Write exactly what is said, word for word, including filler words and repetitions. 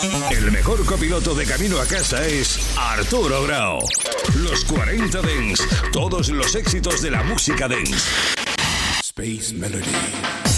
El mejor copiloto de camino a casa es Arturo Grau. Los cuarenta Dance, todos los éxitos de la música dance. Space Melody.